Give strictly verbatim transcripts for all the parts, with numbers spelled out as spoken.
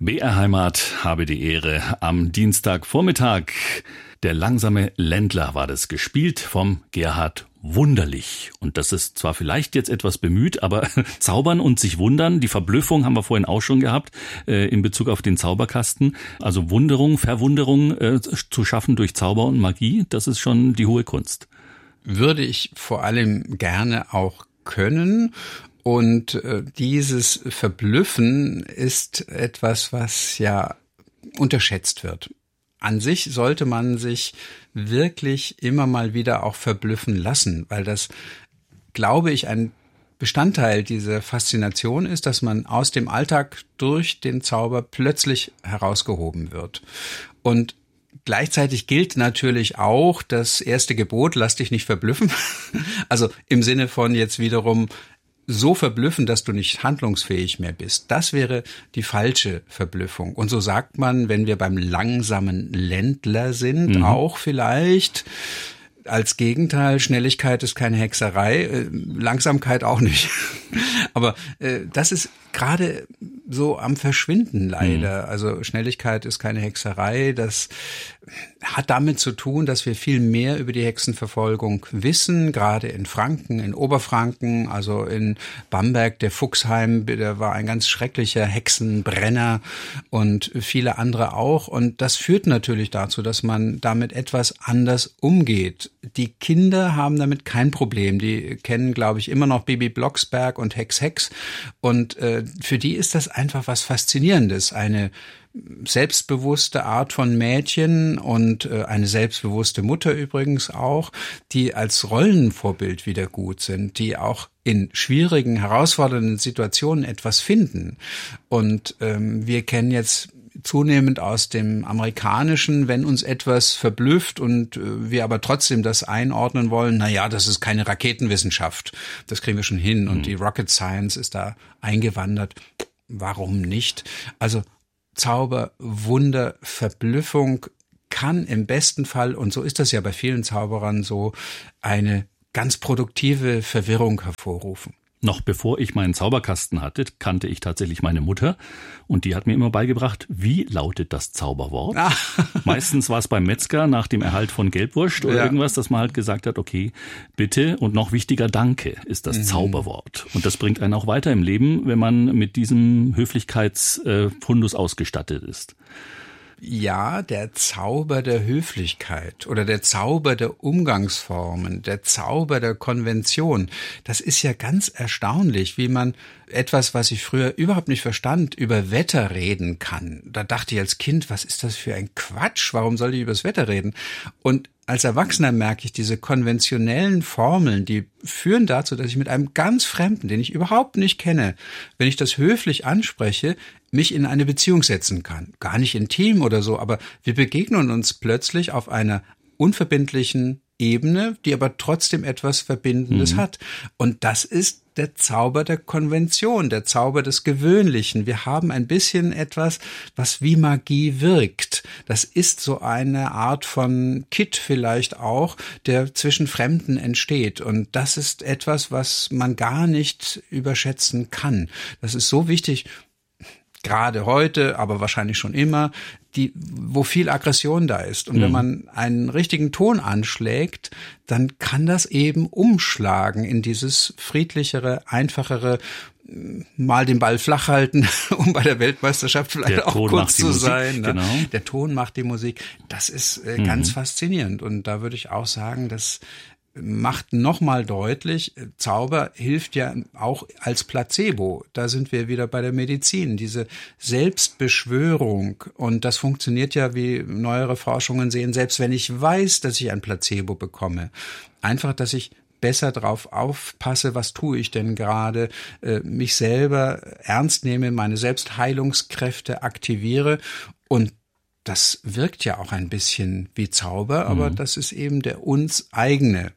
B R Heimat habe die Ehre am Dienstagvormittag. Der langsame Ländler war das, gespielt vom Gerhard Wunderlich. Und das ist zwar vielleicht jetzt etwas bemüht, aber zaubern und sich wundern, die Verblüffung haben wir vorhin auch schon gehabt, äh, in Bezug auf den Zauberkasten. Also Wunderung, Verwunderung äh, zu schaffen durch Zauber und Magie, das ist schon die hohe Kunst. Würde ich vor allem gerne auch können. Und äh, dieses Verblüffen ist etwas, was ja unterschätzt wird. An sich sollte man sich wirklich immer mal wieder auch verblüffen lassen, weil das, glaube ich, ein Bestandteil dieser Faszination ist, dass man aus dem Alltag durch den Zauber plötzlich herausgehoben wird. Und gleichzeitig gilt natürlich auch das erste Gebot, lass dich nicht verblüffen. Also im Sinne von jetzt wiederum so verblüffen, dass du nicht handlungsfähig mehr bist. Das wäre die falsche Verblüffung. Und so sagt man, wenn wir beim langsamen Ländler sind, mhm. auch vielleicht als Gegenteil, Schnelligkeit ist keine Hexerei, äh, Langsamkeit auch nicht. Aber äh, das ist gerade so am Verschwinden leider. Mhm. Also Schnelligkeit ist keine Hexerei. Das hat damit zu tun, dass wir viel mehr über die Hexenverfolgung wissen, gerade in Franken, in Oberfranken, also in Bamberg, der Fuchsheim, der war ein ganz schrecklicher Hexenbrenner und viele andere auch. Und das führt natürlich dazu, dass man damit etwas anders umgeht. Die Kinder haben damit kein Problem. Die kennen, glaube ich, immer noch Bibi Blocksberg und Hex Hex. Und äh, für die ist das einfach was Faszinierendes. Eine selbstbewusste Art von Mädchen und äh, eine selbstbewusste Mutter übrigens auch, die als Rollenvorbild wieder gut sind, die auch in schwierigen, herausfordernden Situationen etwas finden. Und ähm, wir kennen jetzt zunehmend aus dem Amerikanischen, wenn uns etwas verblüfft und äh, wir aber trotzdem das einordnen wollen, na ja, das ist keine Raketenwissenschaft, das kriegen wir schon hin mhm. und die Rocket Science ist da eingewandert. Warum nicht? Also Zauber, Wunder, Verblüffung kann im besten Fall, und so ist das ja bei vielen Zauberern so, eine ganz produktive Verwirrung hervorrufen. Noch bevor ich meinen Zauberkasten hatte, kannte ich tatsächlich meine Mutter und die hat mir immer beigebracht, wie lautet das Zauberwort. Ah. Meistens war es beim Metzger nach dem Erhalt von Gelbwurst oder ja. irgendwas, dass man halt gesagt hat, okay, bitte und noch wichtiger, danke ist das mhm. Zauberwort. Und das bringt einen auch weiter im Leben, wenn man mit diesem Höflichkeitsfundus ausgestattet ist. Ja, der Zauber der Höflichkeit oder der Zauber der Umgangsformen, der Zauber der Konvention, das ist ja ganz erstaunlich, wie man etwas, was ich früher überhaupt nicht verstand, über Wetter reden kann. Da dachte ich als Kind, was ist das für ein Quatsch? Warum soll ich über das Wetter reden? Und als Erwachsener merke ich, diese konventionellen Formeln, die führen dazu, dass ich mit einem ganz Fremden, den ich überhaupt nicht kenne, wenn ich das höflich anspreche, mich in eine Beziehung setzen kann. Gar nicht intim oder so, aber wir begegnen uns plötzlich auf einer unverbindlichen Ebene, die aber trotzdem etwas Verbindendes mhm. hat. Und das ist der Zauber der Konvention, der Zauber des Gewöhnlichen. Wir haben ein bisschen etwas, was wie Magie wirkt. Das ist so eine Art von Kitt vielleicht auch, der zwischen Fremden entsteht. Und das ist etwas, was man gar nicht überschätzen kann. Das ist so wichtig, gerade heute, aber wahrscheinlich schon immer, die, wo viel Aggression da ist. Und mhm. wenn man einen richtigen Ton anschlägt, dann kann das eben umschlagen in dieses friedlichere, einfachere, mal den Ball flach halten, um bei der Weltmeisterschaft vielleicht der auch Ton kurz zu Musik, sein. Ne? Genau. Der Ton macht die Musik. Das ist äh, mhm. ganz faszinierend. Und da würde ich auch sagen, dass macht nochmal deutlich, Zauber hilft ja auch als Placebo. Da sind wir wieder bei der Medizin. Diese Selbstbeschwörung. Und das funktioniert ja, wie neuere Forschungen sehen, selbst wenn ich weiß, dass ich ein Placebo bekomme. Einfach, dass ich besser drauf aufpasse, was tue ich denn gerade, äh, mich selber ernst nehme, meine Selbstheilungskräfte aktiviere und das wirkt ja auch ein bisschen wie Zauber, aber mhm. das ist eben der uns eigene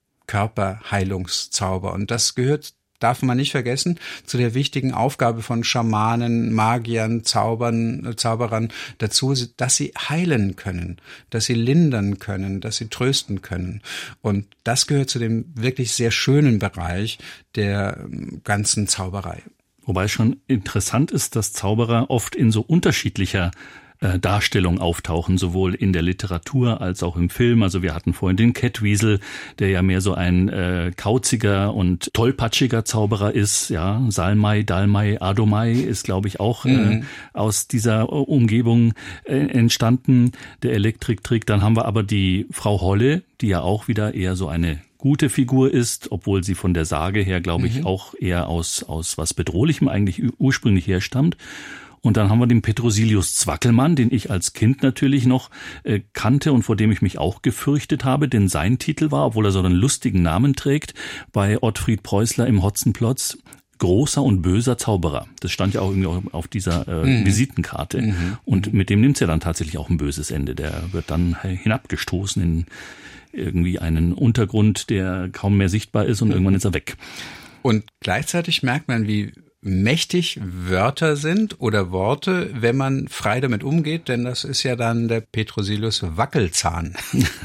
Körperheilungszauber. Und das gehört, darf man nicht vergessen, zu der wichtigen Aufgabe von Schamanen, Magiern, Zaubern, Zauberern dazu, dass sie heilen können, dass sie lindern können, dass sie trösten können. Und das gehört zu dem wirklich sehr schönen Bereich der ganzen Zauberei. Wobei es schon interessant ist, dass Zauberer oft in so unterschiedlicher äh, Darstellung auftauchen, sowohl in der Literatur als auch im Film. Also wir hatten vorhin den Catweasel, der ja mehr so ein äh, kauziger und tollpatschiger Zauberer ist. Ja, Salmai, Dalmai, Adomai ist, glaube ich, auch mhm. äh, aus dieser Umgebung äh, entstanden, der Elektrik-Trick. Dann haben wir aber die Frau Holle, die ja auch wieder eher so eine gute Figur ist, obwohl sie von der Sage her, glaube ich, mhm. auch eher aus aus was Bedrohlichem eigentlich ursprünglich herstammt. Und dann haben wir den Petrosilius Zwackelmann, den ich als Kind natürlich noch äh, kannte und vor dem ich mich auch gefürchtet habe, denn sein Titel war, obwohl er so einen lustigen Namen trägt, bei Ottfried Preußler im Hotzenplotz, großer und böser Zauberer. Das stand ja auch irgendwie auf dieser äh, mhm. Visitenkarte. Mhm. Und mit dem nimmt es ja dann tatsächlich auch ein böses Ende. Der wird dann hinabgestoßen in irgendwie einen Untergrund, der kaum mehr sichtbar ist und mhm. irgendwann ist er weg. Und gleichzeitig merkt man, wie mächtig Wörter sind oder Worte, wenn man frei damit umgeht, denn das ist ja dann der Petrosilius Wackelzahn.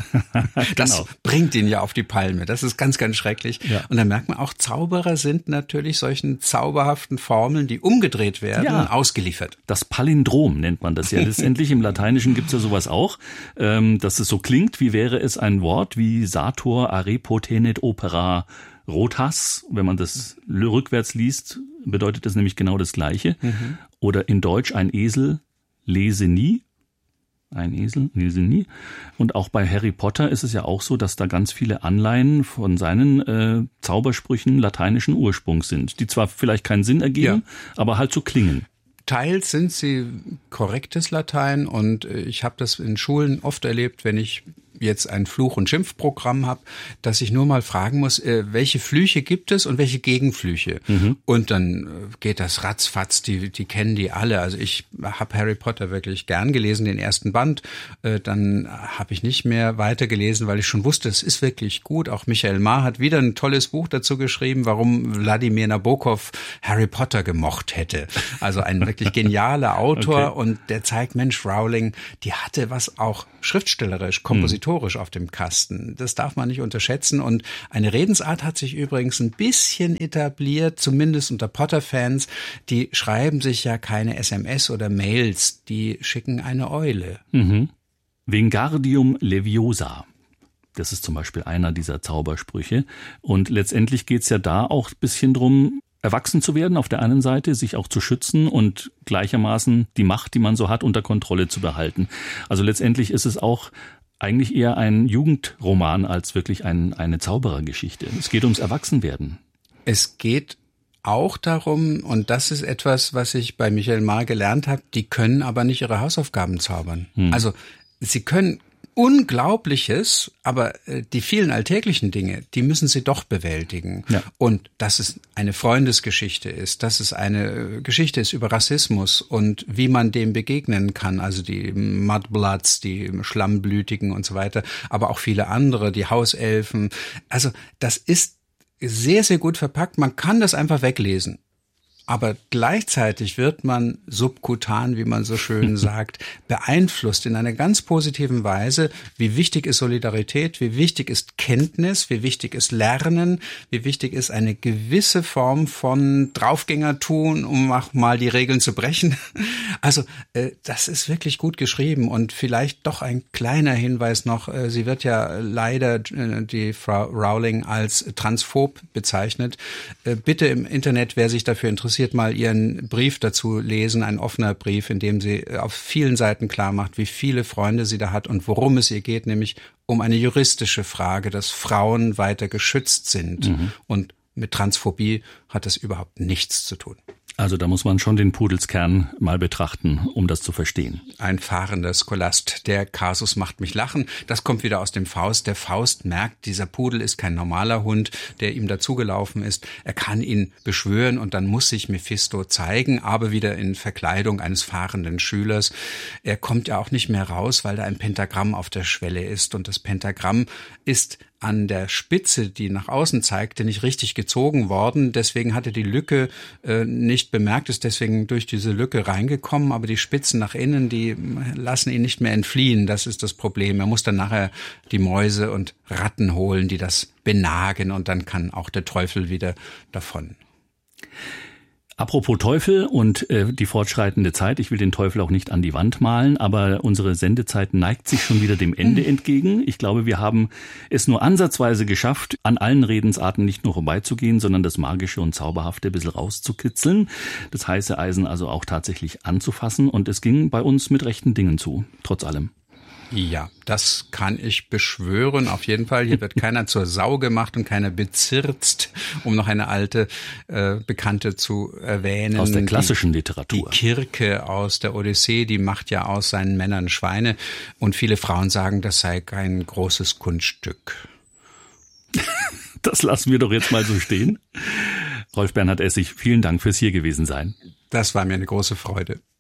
Das genau. bringt ihn ja auf die Palme. Das ist ganz, ganz schrecklich. Ja. Und dann merkt man auch, Zauberer sind natürlich solchen zauberhaften Formeln, die umgedreht werden, ja. ausgeliefert. Das Palindrom nennt man das ja. Letztendlich im Lateinischen gibt's ja sowas auch, dass es so klingt, wie wäre es ein Wort wie Sator arepotenet opera rotas. Wenn man das rückwärts liest, bedeutet das nämlich genau das Gleiche. Mhm. Oder in Deutsch ein Esel lese nie. Ein Esel lese nie. Und auch bei Harry Potter ist es ja auch so, dass da ganz viele Anleihen von seinen äh, Zaubersprüchen lateinischen Ursprungs sind, die zwar vielleicht keinen Sinn ergeben, ja. aber halt so klingen. Teils sind sie korrektes Latein und ich habe das in Schulen oft erlebt, wenn ich jetzt ein Fluch- und Schimpfprogramm habe, dass ich nur mal fragen muss, äh, welche Flüche gibt es und welche Gegenflüche. Mhm. Und dann äh, geht das ratzfatz, die die kennen die alle. Also ich habe Harry Potter wirklich gern gelesen, den ersten Band. Äh, dann habe ich nicht mehr weitergelesen, weil ich schon wusste, es ist wirklich gut. Auch Michael Mahr hat wieder ein tolles Buch dazu geschrieben, warum Wladimir Nabokov Harry Potter gemocht hätte. Also ein wirklich genialer Autor okay. und der zeigt, Mensch, Rowling, die hatte was auch schriftstellerisch, kompositorisch mhm. auf dem Kasten. Das darf man nicht unterschätzen. Und eine Redensart hat sich übrigens ein bisschen etabliert, zumindest unter Potter-Fans. Die schreiben sich ja keine S M S oder Mails, die schicken eine Eule. Mhm. Wingardium Leviosa. Das ist zum Beispiel einer dieser Zaubersprüche. Und letztendlich geht's ja da auch ein bisschen drum, erwachsen zu werden auf der einen Seite, sich auch zu schützen und gleichermaßen die Macht, die man so hat, unter Kontrolle zu behalten. Also letztendlich ist es auch eigentlich eher ein Jugendroman als wirklich ein, eine Zauberergeschichte. Es geht ums Erwachsenwerden. Es geht auch darum, und das ist etwas, was ich bei Michael Mahr gelernt habe, die können aber nicht ihre Hausaufgaben zaubern. Hm. Also sie können Unglaubliches, aber äh, die vielen alltäglichen Dinge, die müssen sie doch bewältigen. Ja. Und dass es eine Freundesgeschichte ist, dass es eine Geschichte ist über Rassismus und wie man dem begegnen kann, also die Mudbloods, die Schlammblütigen und so weiter, aber auch viele andere, die Hauselfen. Also das ist sehr, sehr gut verpackt. Man kann das einfach weglesen. Aber gleichzeitig wird man subkutan, wie man so schön sagt, beeinflusst in einer ganz positiven Weise. Wie wichtig ist Solidarität, wie wichtig ist Kenntnis, wie wichtig ist Lernen, wie wichtig ist eine gewisse Form von Draufgängertun, um auch mal die Regeln zu brechen. Also äh, das ist wirklich gut geschrieben und vielleicht doch ein kleiner Hinweis noch. Äh, sie wird ja leider, äh, die Frau Rowling, als transphob bezeichnet. Äh, bitte im Internet, wer sich dafür interessiert, mal ihren Brief dazu lesen, ein offener Brief, in dem sie auf vielen Seiten klar macht, wie viele Freunde sie da hat und worum es ihr geht, nämlich um eine juristische Frage, dass Frauen weiter geschützt sind. Mhm. Und mit Transphobie hat das überhaupt nichts zu tun. Also da muss man schon den Pudelskern mal betrachten, um das zu verstehen. Ein fahrender Skolast. Der Kasus macht mich lachen. Das kommt wieder aus dem Faust. Der Faust merkt, dieser Pudel ist kein normaler Hund, der ihm dazugelaufen ist. Er kann ihn beschwören und dann muss sich Mephisto zeigen, aber wieder in Verkleidung eines fahrenden Schülers. Er kommt ja auch nicht mehr raus, weil da ein Pentagramm auf der Schwelle ist. Und das Pentagramm ist an der Spitze, die nach außen zeigte, nicht richtig gezogen worden. Deswegen hatte die Lücke äh, nicht bemerkt, ist deswegen durch diese Lücke reingekommen. Aber die Spitzen nach innen, die lassen ihn nicht mehr entfliehen. Das ist das Problem. Er muss dann nachher die Mäuse und Ratten holen, die das benagen. Und dann kann auch der Teufel wieder davon. Apropos Teufel und äh, die fortschreitende Zeit, ich will den Teufel auch nicht an die Wand malen, aber unsere Sendezeit neigt sich schon wieder dem Ende entgegen. Ich glaube, wir haben es nur ansatzweise geschafft, an allen Redensarten nicht nur vorbeizugehen, sondern das Magische und Zauberhafte ein bisschen rauszukitzeln, das heiße Eisen also auch tatsächlich anzufassen, und es ging bei uns mit rechten Dingen zu, trotz allem. Ja, das kann ich beschwören. Auf jeden Fall. Hier wird keiner zur Sau gemacht und keiner bezirzt, um noch eine alte äh, Bekannte zu erwähnen. Aus der klassischen die, Literatur. Die Kirke aus der Odyssee, die macht ja aus seinen Männern Schweine. Und viele Frauen sagen, das sei kein großes Kunststück. Das lassen wir doch jetzt mal so stehen. Rolf Bernhard Essig, vielen Dank fürs hier gewesen sein. Das war mir eine große Freude.